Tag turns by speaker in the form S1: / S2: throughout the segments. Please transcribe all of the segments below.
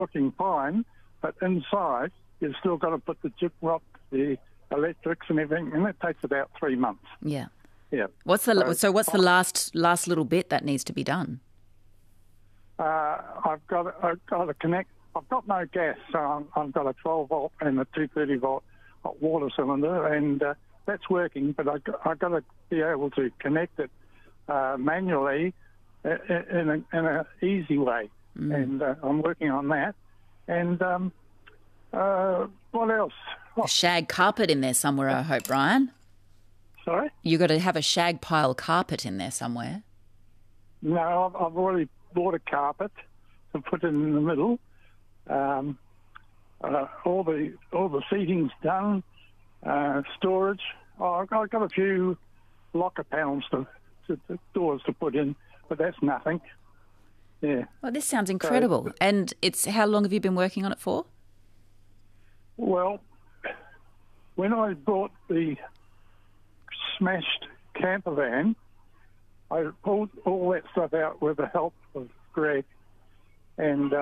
S1: looking fine, but inside you've still got to put the gyprock, the electrics and everything, and it takes about 3 months.
S2: Yeah.
S1: Yeah.
S2: What's the last little bit that needs to be done?
S1: I've got to connect. I've got no gas, so I've got a 12 volt and a 230 volt hot water cylinder, and that's working. But I've got to be able to connect it manually in an easy way, and I'm working on that. And what else?
S2: A shag carpet in there somewhere, I hope, Brian.
S1: Sorry?
S2: You've got to have a shag pile carpet in there somewhere.
S1: No, I've already bought a carpet to put in the middle. All the seating's done. Storage. I've got a few locker panels to doors to put in, but that's nothing. Yeah.
S2: Well, this sounds incredible. So, and how long have you been working on it for?
S1: Well, when I bought the smashed camper van, I pulled all that stuff out with the help of Greg, and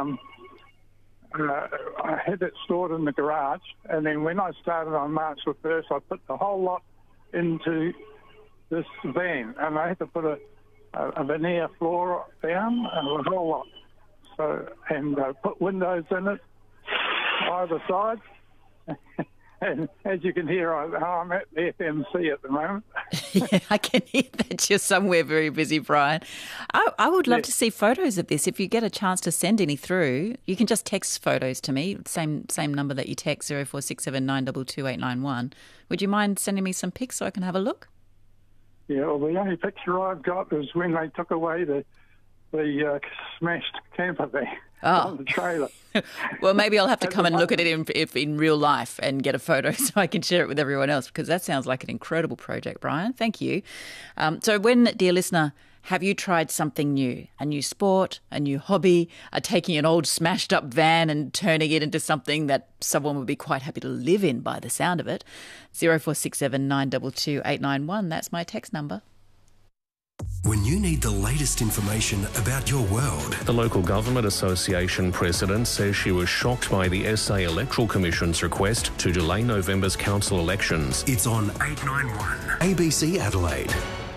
S1: I had it stored in the garage. And then when I started on March the 1st, I put the whole lot into this van, and I had to put a veneer floor down, and the whole lot. So, and put windows in it either side. And as you can hear, I'm at the FMC at the moment.
S2: Yeah, I can hear that you're somewhere very busy, Brian. I would love to see photos of this. If you get a chance to send any through, you can just text photos to me, same number that you text, 0467 922 891. Would you mind sending me some pics so I can have a look?
S1: Yeah, well, the only picture I've got is when they took away the smashed camper van on the trailer.
S2: Well, maybe I'll have to come and look at it in real life and get a photo so I can share it with everyone else, because that sounds like an incredible project, Brian. Thank you. So when, dear listener, have you tried something new, a new sport, a new hobby, taking an old smashed up van and turning it into something that someone would be quite happy to live in by the sound of it? 0467 922 891, that's my text number.
S3: When you need the latest information about your world.
S4: The Local Government Association president says she was shocked by the SA Electoral Commission's request to delay November's council elections.
S3: It's on 891 ABC Adelaide.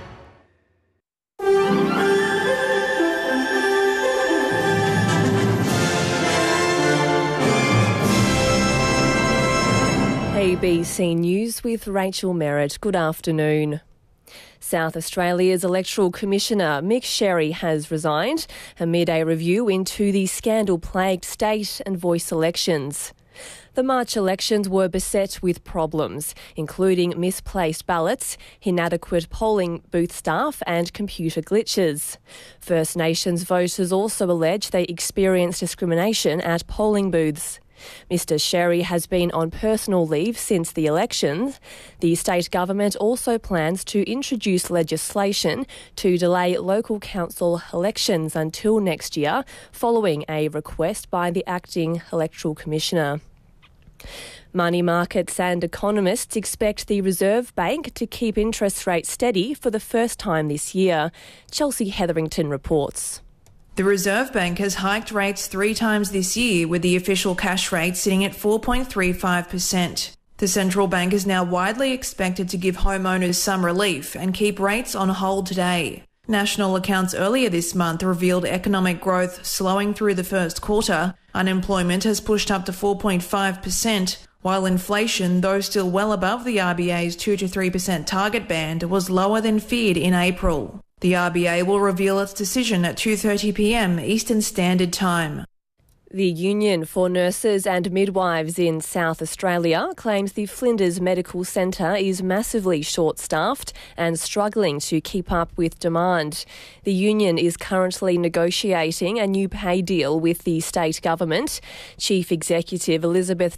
S5: ABC News with Rachel Merritt. Good afternoon. South Australia's Electoral Commissioner Mick Sherry has resigned amid a review into the scandal-plagued state and voice elections. The March elections were beset with problems, including misplaced ballots, inadequate polling booth staff and computer glitches. First Nations voters also allege they experienced discrimination at polling booths. Mr Sherry has been on personal leave since the elections. The state government also plans to introduce legislation to delay local council elections until next year, following a request by the acting electoral commissioner. Money markets and economists expect the Reserve Bank to keep interest rates steady for the first time this year. Chelsea Hetherington reports.
S6: The Reserve Bank has hiked rates 3 times this year, with the official cash rate sitting at 4.35%. The central bank is now widely expected to give homeowners some relief and keep rates on hold today. National accounts earlier this month revealed economic growth slowing through the first quarter. Unemployment has pushed up to 4.5%, while inflation, though still well above the RBA's 2 to 3% target band, was lower than feared in April. The RBA will reveal its decision at 2:30 p.m. Eastern Standard Time.
S5: The Union for Nurses and Midwives in South Australia claims the Flinders Medical Centre is massively short-staffed and struggling to keep up with demand. The union is currently negotiating a new pay deal with the state government. Chief Executive Elizabeth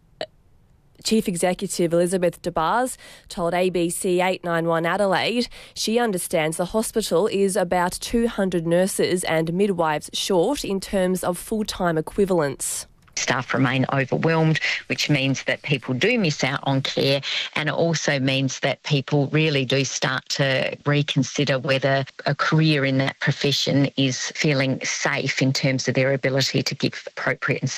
S5: DeBars told ABC 891 Adelaide she understands the hospital is about 200 nurses and midwives short in terms of full-time equivalents.
S7: Staff remain overwhelmed, which means that people do miss out on care, and it also means that people really do start to reconsider whether a career in that profession is feeling safe in terms of their ability to give appropriate and